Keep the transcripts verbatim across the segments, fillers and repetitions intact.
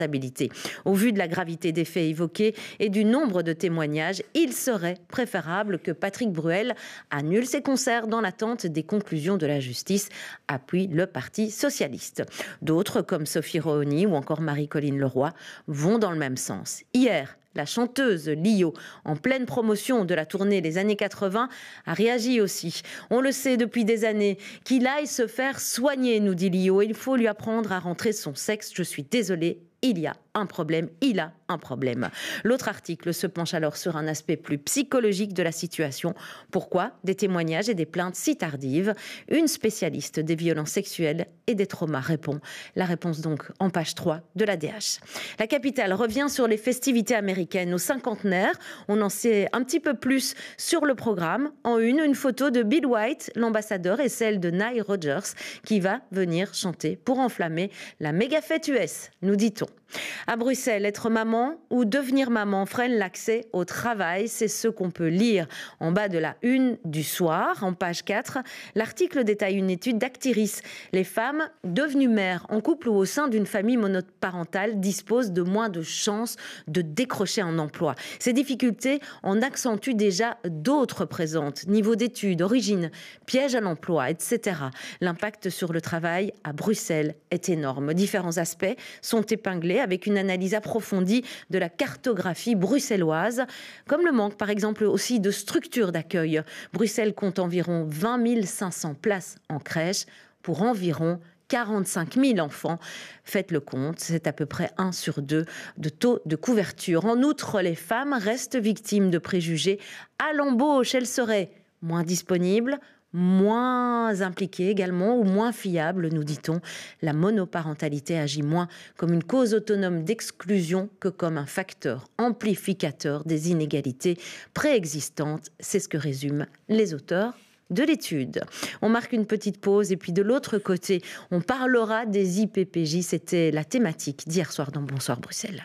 Au vu de la gravité des faits évoqués et du nombre de témoignages, il serait préférable que Patrick Bruel annule ses concerts dans l'attente des conclusions de la justice, appuie le Parti socialiste. D'autres, comme Sophie Rohoni ou encore Marie-Colline Leroy, vont dans le même sens. Hier, la chanteuse Lio, en pleine promotion de la tournée des années quatre-vingts, a réagi aussi. On le sait depuis des années, qu'il aille se faire soigner, nous dit Lio. Il faut lui apprendre à rentrer son sexe. Je suis désolée. Il y a un problème, il a un problème. L'autre article se penche alors sur un aspect plus psychologique de la situation. Pourquoi des témoignages et des plaintes si tardives? Une spécialiste des violences sexuelles et des traumas répond. La réponse donc en page trois de l'A D H. La capitale revient sur les festivités américaines au cinquantenaire. On en sait un petit peu plus sur le programme. En une, une photo de Bill White, l'ambassadeur, et celle de Nile Rodgers, qui va venir chanter pour enflammer la méga fête U S, nous dit-on. À Bruxelles, être maman ou devenir maman freine l'accès au travail. C'est ce qu'on peut lire en bas de la une du soir, en page quatre. L'article détaille une étude d'Actiris. Les femmes devenues mères en couple ou au sein d'une famille monoparentale disposent de moins de chances de décrocher un emploi. Ces difficultés en accentuent déjà d'autres présentes. Niveau d'études, origine, piège à l'emploi, et cetera. L'impact sur le travail à Bruxelles est énorme. Différents aspects sont épinglés avec une analyse approfondie de la cartographie bruxelloise, comme le manque par exemple aussi de structures d'accueil. Bruxelles compte environ vingt mille cinq cents places en crèche pour environ quarante-cinq mille enfants. Faites le compte, c'est à peu près un sur deux de taux de couverture. En outre, les femmes restent victimes de préjugés. À l'embauche, elles seraient moins disponibles, moins impliquée également ou moins fiable, nous dit-on. La monoparentalité agit moins comme une cause autonome d'exclusion que comme un facteur amplificateur des inégalités préexistantes. C'est ce que résument les auteurs de l'étude. On marque une petite pause et puis de l'autre côté, on parlera des I P P J. C'était la thématique d'hier soir dans Bonsoir Bruxelles.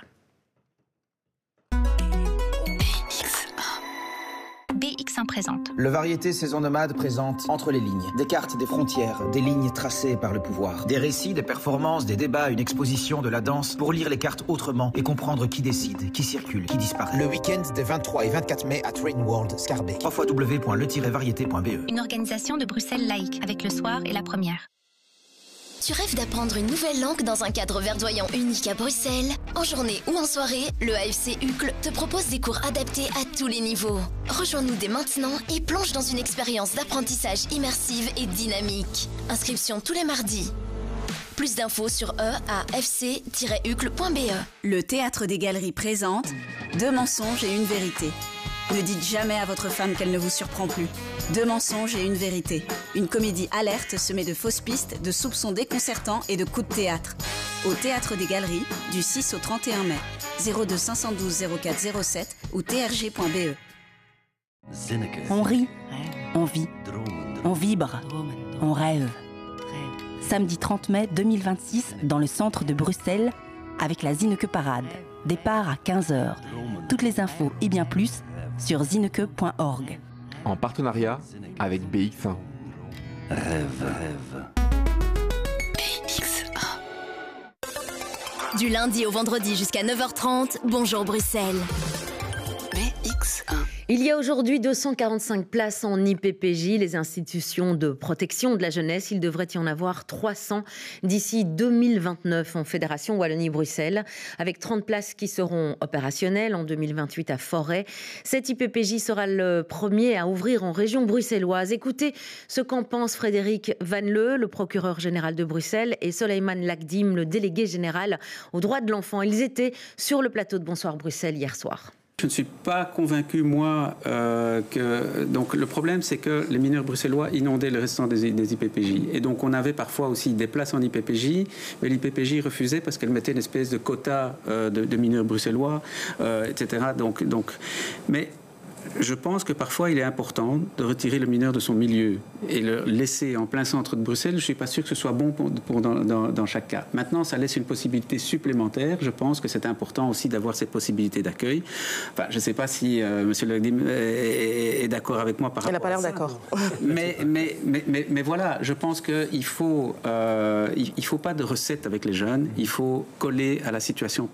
B X un présente. Le Variété Saison Nomade présente Entre les lignes, des cartes, des frontières, des lignes tracées par le pouvoir, des récits, des performances, des débats, une exposition, de la danse, pour lire les cartes autrement et comprendre qui décide, qui circule, qui disparaît. Le week-end des vingt-trois et vingt-quatre mai à Train World, Scarbeck. w w w point le tiret variété point b e. Une organisation de Bruxelles Laïque avec le soir et la première. Tu rêves d'apprendre une nouvelle langue dans un cadre verdoyant unique à Bruxelles? En journée ou en soirée, le A F C Uccle te propose des cours adaptés à tous les niveaux. Rejoins-nous dès maintenant et plonge dans une expérience d'apprentissage immersive et dynamique. Inscription tous les mardis. Plus d'infos sur e a f c tiret uccle point b e. Le Théâtre des Galeries présente Deux mensonges et une vérité. Ne dites jamais à votre femme qu'elle ne vous surprend plus. Deux mensonges et une vérité. Une comédie alerte semée de fausses pistes, de soupçons déconcertants et de coups de théâtre. Au Théâtre des Galeries, du six au trente et un mai. zéro deux cinq un deux zéro quatre zéro sept ou t r g point b e. On rit, on vit, on vibre, on rêve. Samedi trente mai deux mille vingt-six, dans le centre de Bruxelles, avec la Zineke Parade. Départ à quinze heures. Toutes les infos et bien plus sur zineke point org. En partenariat avec B X un. Rêve, rêve. B X un. Du lundi au vendredi jusqu'à neuf heures trente, bonjour Bruxelles. B X un. Il y a aujourd'hui deux cent quarante-cinq places en I P P J, les institutions de protection de la jeunesse. Il devrait y en avoir trois cents d'ici deux mille vingt-neuf en Fédération Wallonie-Bruxelles, avec trente places qui seront opérationnelles en deux mille vingt-huit à Forêt. Cet I P P J sera le premier à ouvrir en région bruxelloise. Écoutez ce qu'en pense Frédéric Van Leu, le procureur général de Bruxelles, et Soleiman Lakdim, le délégué général aux droits de l'enfant. Ils étaient sur le plateau de Bonsoir Bruxelles hier soir. Je ne suis pas convaincu, moi, euh, que... Donc, le problème, c'est que les mineurs bruxellois inondaient le restant des, des I P P J. Et donc, on avait parfois aussi des places en I P P J, mais l'I P P J refusait parce qu'elle mettait une espèce de quota euh, de, de mineurs bruxellois, euh, et cetera. Donc, donc... Mais... Je pense que parfois il est important de retirer le mineur de son milieu et le laisser en plein centre de Bruxelles. Je ne suis pas sûr que ce soit bon pour, pour dans, dans, dans chaque cas. Maintenant, ça laisse une possibilité supplémentaire. Je pense que c'est important aussi d'avoir cette possibilité d'accueil. Enfin, je ne sais pas si euh, M. Legdim est, est d'accord avec moi par rapport à ça. Elle n'a pas l'air d'accord. Mais, mais, mais, mais, mais voilà, je pense qu'il faut, euh, il, il faut pas de recette avec les jeunes. Il faut coller à la situation